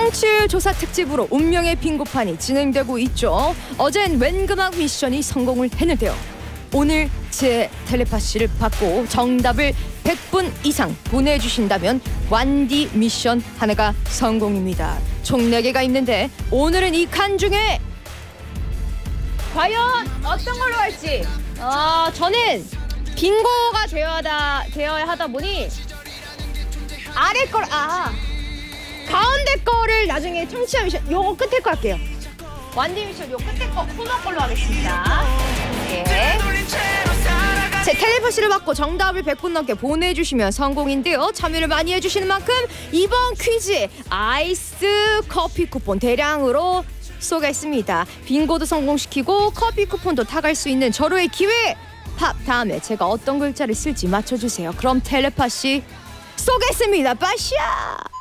청취율 조사 특집으로 운명의 빙고판이 진행되고 있죠. 어젠 웬금왕 미션이 성공을 했는데요. 오늘 제 텔레파시를 받고 정답을 100분 이상 보내주신다면 완디 미션 하나가 성공입니다. 총 4개가 있는데 오늘은 이 칸 중에 과연 어떤 걸로 할지 저는 빙고가 되어야 하다 보니 아래 걸 가운데 거를 나중에 청취자 미션 요거 끝에 거 할게요. 완디 미션 요 끝에 거 코너 걸로 하겠습니다. 네. 제 텔레파시를 받고 정답을 100분 넘게 보내주시면 성공인데요. 참여를 많이 해주시는 만큼 이번 퀴즈에 아이스 커피 쿠폰 대량으로 쏘겠습니다. 빙고도 성공시키고 커피 쿠폰도 타갈 수 있는 절호의 기회. 팝 다음에 제가 어떤 글자를 쓸지 맞춰주세요. 그럼 텔레파시 쏘겠습니다. 빠샤.